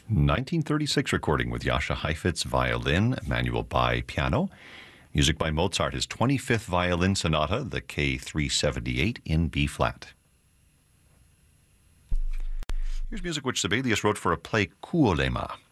1936 recording with Jascha Heifetz, violin, Emanuel Bai, piano. Music by Mozart, his 25th violin sonata, the K378 in B-flat. Here's music which Sibelius wrote for a play, Kuolema.